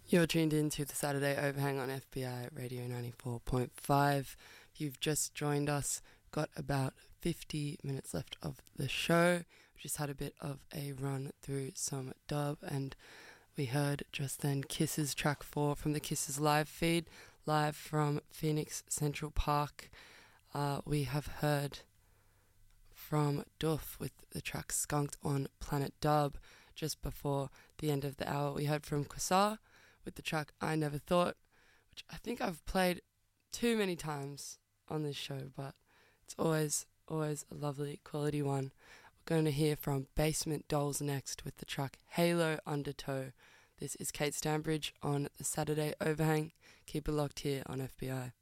You're tuned in to the Saturday Overhang on FBI Radio 94.5. You've just joined us, got about 50 minutes left of the show. We just had a bit of a run through some dub, and we heard just then Kisses track 4 from the Kisses live feed, live from Phoenix Central Park. We have heard from Duff with the track Skunked on Planet Dub. Just before the end of the hour, we heard from Quasar with the track I Never Thought, which I think I've played too many times on this show, but it's always a lovely quality one. We're going to hear from Basement Dolls next with the track Halo Undertow. This is Kate Stanbridge on the Saturday Overhang. Keep it locked here on FBI.